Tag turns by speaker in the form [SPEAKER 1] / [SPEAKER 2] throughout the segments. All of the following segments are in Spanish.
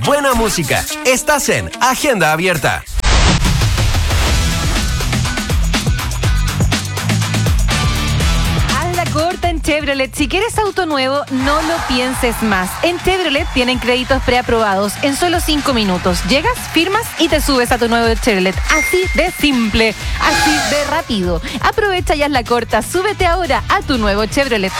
[SPEAKER 1] Buena música. Estás en Agenda Abierta.
[SPEAKER 2] Haz la corta en Chevrolet. Si quieres auto nuevo, no lo pienses más. En Chevrolet tienen créditos preaprobados en solo 5 minutos. Llegas, firmas y te subes a tu nuevo Chevrolet. Así de simple, así de rápido. Aprovecha y haz la corta. Súbete ahora a tu nuevo Chevrolet.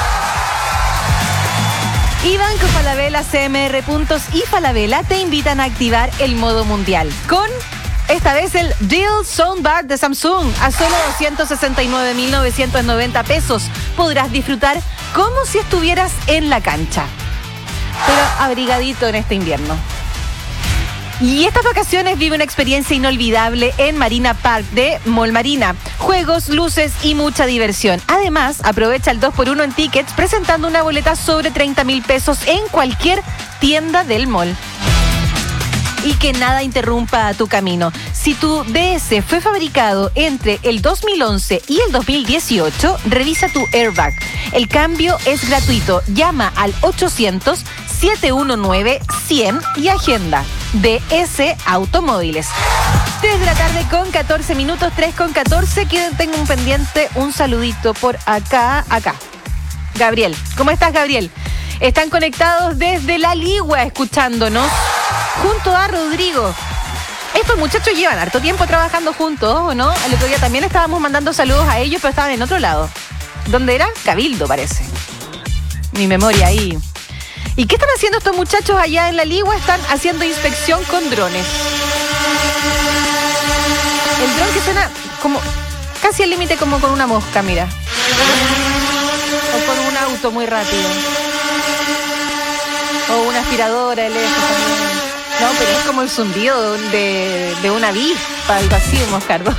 [SPEAKER 2] Y Banco Falabella, CMR Puntos y Falabella te invitan a activar el modo mundial con, esta vez, el Deal Soundbar de Samsung a solo 269.990 pesos. Podrás disfrutar como si estuvieras en la cancha, pero abrigadito en este invierno. Y estas vacaciones vive una experiencia inolvidable en Marina Park de Mall Marina. Juegos, luces y mucha diversión. Además, aprovecha el 2x1 en tickets presentando una boleta sobre 30.000 pesos en cualquier tienda del mall. Y que nada interrumpa tu camino. Si tu DS fue fabricado entre el 2011 y el 2018, revisa tu airbag. El cambio es gratuito. Llama al 800-719-100 y agenda. DS Automóviles. 3 de la tarde con 14 minutos, 3 con 14. Tengo un pendiente, un saludito por acá. Gabriel, ¿cómo estás, Gabriel? Están conectados desde La Ligua escuchándonos junto a Rodrigo. Estos muchachos llevan harto tiempo trabajando juntos, ¿o no? El otro día también estábamos mandando saludos a ellos, pero estaban en otro lado. ¿Dónde era? Cabildo, parece. Mi memoria ahí. ¿Y qué están haciendo estos muchachos allá en La Ligua? Están haciendo inspección con drones. El dron que suena como casi al límite, como con una mosca, mira. O con un auto muy rápido. O una aspiradora eléctrica también. No, pero es como el zumbido de una avispa, algo así, un moscardón.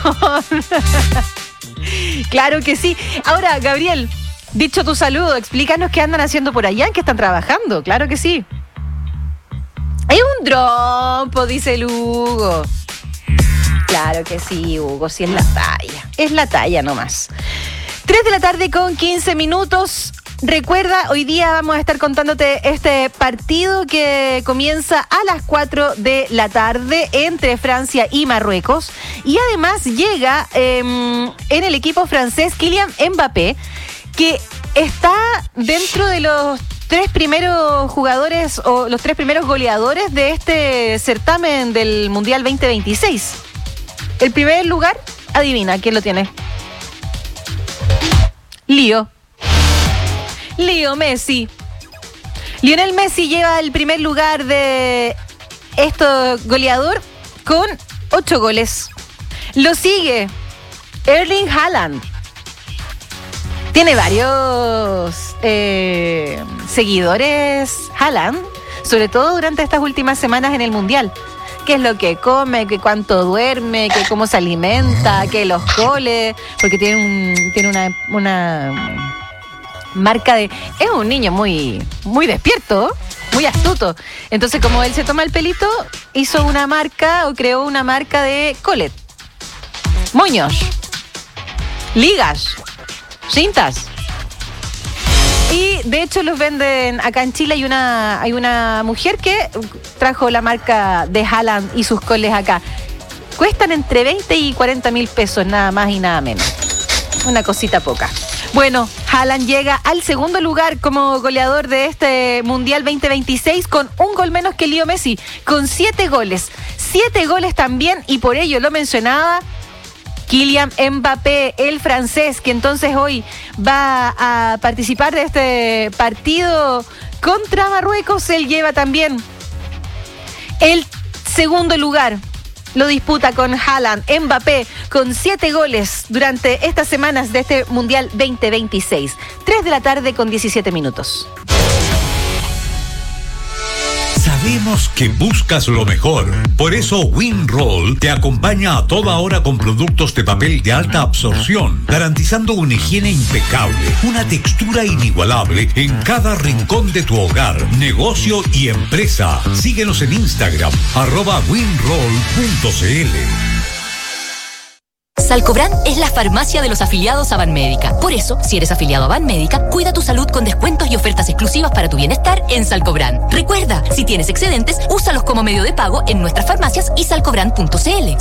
[SPEAKER 2] Claro que sí. Ahora, Gabriel, dicho tu saludo, explícanos qué andan haciendo por allá, en qué están trabajando. Claro que sí. Es un dron, dice el Hugo. Claro que sí, Hugo, sí es la talla. Es la talla nomás. 3 de la tarde con 15 minutos. Recuerda, hoy día vamos a estar contándote este partido que comienza a las 4 de la tarde entre Francia y Marruecos. Y además llega en el equipo francés Kylian Mbappé, que está dentro de los 3 primeros jugadores o los 3 primeros goleadores de este certamen del Mundial 2026. El primer lugar, adivina, ¿quién lo tiene? Leo Messi. Lionel Messi lleva el primer lugar de este goleador con 8 goles. Lo sigue Erling Haaland. Tiene varios seguidores Haaland, sobre todo durante estas últimas semanas en el Mundial. ¿Qué es lo que come? ¿Qué cuánto duerme? ¿Qué cómo se alimenta? ¿Qué los goles? Porque tiene una marca de... Es un niño muy, muy despierto, muy astuto. Entonces, como él se toma el pelito, hizo una marca o creó una marca de colet, moños, ligas, cintas. Y de hecho los venden acá en Chile. Hay una mujer que trajo la marca de Haaland y sus coles acá. Cuestan entre 20 y 40.000 pesos, nada más y nada menos. Una cosita poca. Bueno, Haaland llega al segundo lugar como goleador de este Mundial 2026 con un gol menos que Leo Messi, con 7 goles. 7 goles también, y por ello lo mencionaba Kylian Mbappé, el francés, que entonces hoy va a participar de este partido contra Marruecos. Él lleva también el segundo lugar. Lo disputa con Haaland. Mbappé con 7 goles durante estas semanas de este Mundial 2026. 3 de la tarde con 17 minutos.
[SPEAKER 3] Sabemos que buscas lo mejor. Por eso WinRoll te acompaña a toda hora con productos de papel de alta absorción, garantizando una higiene impecable, una textura inigualable en cada rincón de tu hogar, negocio y empresa. Síguenos en Instagram, @winroll.cl.
[SPEAKER 4] Salcobran es la farmacia de los afiliados a Banmédica. Por eso, si eres afiliado a Banmédica, cuida tu salud con descuentos y ofertas exclusivas para tu bienestar en Salcobran. Recuerda, si tienes excedentes, úsalos como medio de pago en nuestras farmacias y salcobran.cl.